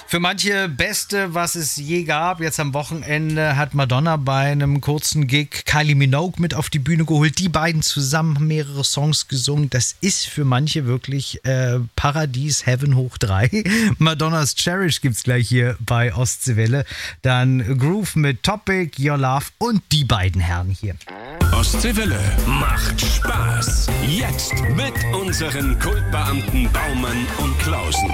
Für manche Beste, was es je gab. Jetzt am Wochenende hat Madonna bei einem kurzen Gig Kylie Minogue mit auf die Bühne geholt. Die beiden zusammen haben mehrere Songs gesungen. Das ist für manche wirklich Paradies, Heaven hoch 3. Madonnas Cherish gibt's gleich hier bei Ostseewelle. Dann Groove mit Topic, Your Love und die beiden Herren hier. Ostseewelle macht Spaß. Jetzt mit unseren Kultbeamten Baumann und Klausen.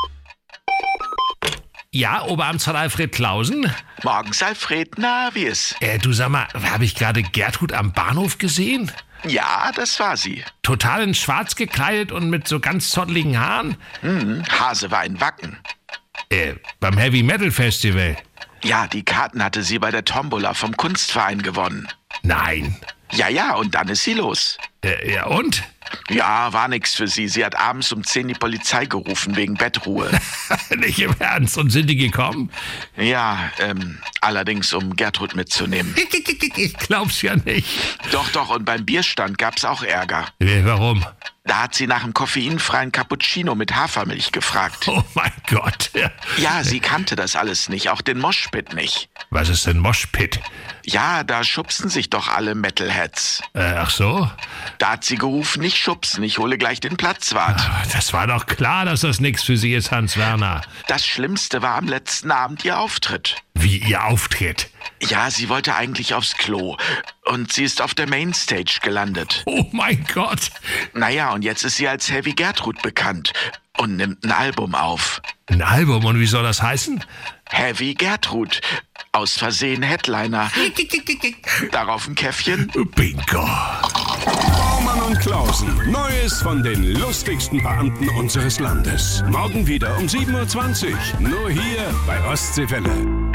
Ja, Oberamtsrat Alfred Klausen? Morgens, Alfred, na, wie ist? Du sag mal, habe ich gerade Gertrud am Bahnhof gesehen? Ja, das war sie. Total in schwarz gekleidet und mit so ganz zotteligen Haaren? Hase war in Wacken. Beim Heavy Metal Festival? Ja, die Karten hatte sie bei der Tombola vom Kunstverein gewonnen. Nein. Ja, und dann ist sie los. Ja, und? Ja, war nix für sie. Sie hat abends um 10 die Polizei gerufen wegen Bettruhe. Nicht im Ernst. Und sind die gekommen? Ja, allerdings um Gertrud mitzunehmen. Ich glaub's ja nicht. Doch, und beim Bierstand gab's auch Ärger. Warum? Da hat sie nach einem koffeinfreien Cappuccino mit Hafermilch gefragt. Oh mein Gott. Ja, sie kannte das alles nicht, auch den Moshpit nicht. Was ist denn Moshpit? Ja, da schubsen sich doch alle Metalheads. Ach so? Da hat sie gerufen, nicht schubsen, ich hole gleich den Platzwart. Das war doch klar, dass das nichts für Sie ist, Hans Werner. Das Schlimmste war am letzten Abend ihr Auftritt. Wie Ihr Auftritt? Ja, sie wollte eigentlich aufs Klo. Und sie ist auf der Mainstage gelandet. Oh mein Gott. Naja, und jetzt ist sie als Heavy Gertrud bekannt und nimmt ein Album auf. Ein Album? Und wie soll das heißen? Heavy Gertrud. Aus Versehen Headliner. Darauf ein Käffchen. Bingo. Baumann und Klausen. Neues von den lustigsten Beamten unseres Landes. Morgen wieder um 7:20 Uhr. Nur hier bei Ostseewelle.